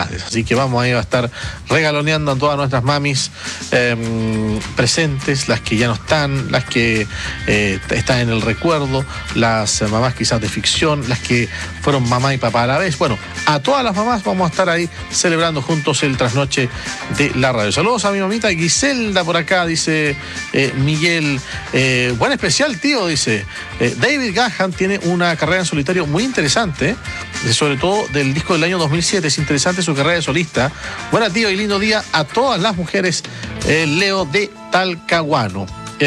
madres. Así que vamos a estar regaloneando a todas nuestras mamis presentes, las que ya no están, las que están en el recuerdo, las mamás quizás de ficción, las que fueron mamá y papá a la vez. Bueno, a todas las mamás vamos a estar ahí celebrando juntos el trasnoche de la radio. Saludos a mi mamita Giselda por acá, dice Miguel. Buen especial, tío, dice. David Gahan tiene una carrera en solitario muy interesante, sobre todo del disco del año 2007. Es interesante su carrera de solista. Buena, tío, y lindo día a todas las mujeres. Leo de Talcahuano.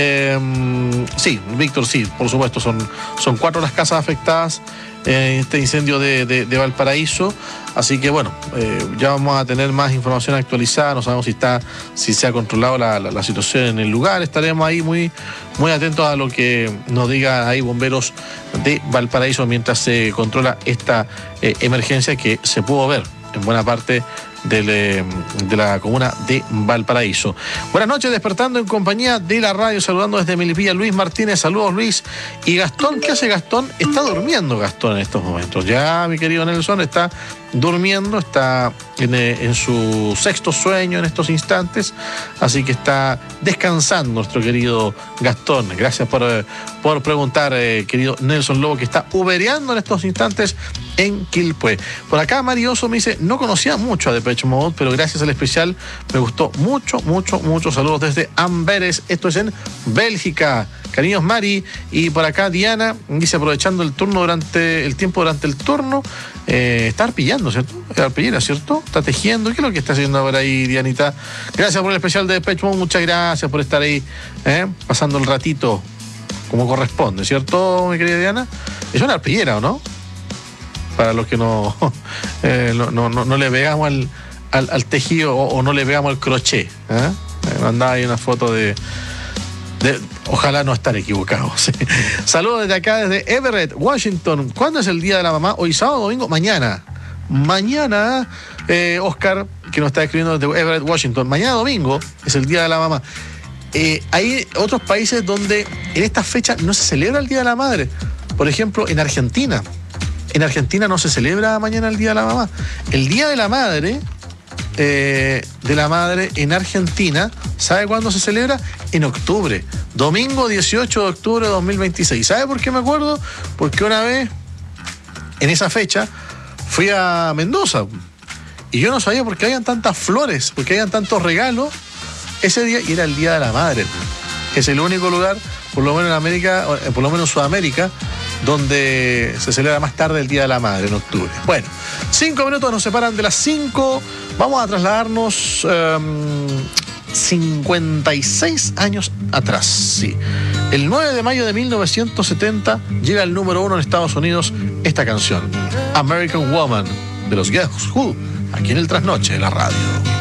Sí, Víctor, sí, por supuesto, son 4 las casas afectadas en este incendio de Valparaíso. Así que bueno, ya vamos a tener más información actualizada. No sabemos si se ha controlado la situación en el lugar. Estaremos ahí muy atentos a lo que nos diga ahí bomberos de Valparaíso mientras se controla esta emergencia que se pudo ver en buena parte de la comuna de Valparaíso. Buenas noches, despertando en compañía de la radio, saludando desde Melipilla, Luis Martínez. Saludos, Luis. Y Gastón, ¿qué hace Gastón? Está durmiendo Gastón en estos momentos. Ya, mi querido Nelson, está durmiendo, está en su 6º sueño en estos instantes, así que está descansando nuestro querido Gastón. Gracias por preguntar, querido Nelson Lobo, que está ubereando en estos instantes en Quilpué. Por acá Marioso me dice, no conocía mucho a Depeche Mode, pero gracias al especial me gustó mucho. Saludos desde Amberes, esto es en Bélgica. Cariños, Mari. Y por acá Diana dice, aprovechando el tiempo durante el turno, está arpillando, ¿cierto? Es arpillera, ¿cierto? Está tejiendo. ¿Qué es lo que está haciendo ahora ahí, Dianita? Gracias por el especial de Depeche Mode, muchas gracias por estar ahí, pasando el ratito como corresponde, ¿cierto, mi querida Diana? Es una arpillera, ¿o no? Para los que no le pegamos al tejido o no le pegamos al crochet. Me mandaba ahí una foto de ojalá no estar equivocados. Saludos desde acá, desde Everett, Washington. ¿Cuándo es el Día de la Mamá? ¿Hoy sábado o domingo? Mañana, Oscar, que nos está escribiendo desde Everett, Washington. Mañana domingo es el Día de la Mamá. Hay otros países donde en esta fecha no se celebra el Día de la Madre. Por ejemplo, en Argentina. En Argentina no se celebra mañana el Día de la Mamá. El Día de la Madre en Argentina, ¿sabe cuándo se celebra? En octubre. Domingo 18 de octubre de 2026. ¿Sabe por qué me acuerdo? Porque una vez, en esa fecha, fui a Mendoza. Y yo no sabía por qué habían tantas flores, por qué habían tantos regalos ese día, y era el Día de la Madre. Es el único lugar, por lo menos en América, por lo menos en Sudamérica, donde se celebra más tarde el Día de la Madre, en octubre. Bueno, 5 minutos nos separan de las 5. Vamos a trasladarnos 56 años atrás, sí. El 9 de mayo de 1970 llega al número 1 en Estados Unidos esta canción, American Woman, de los Guess Who, aquí en el Trasnoche de la radio.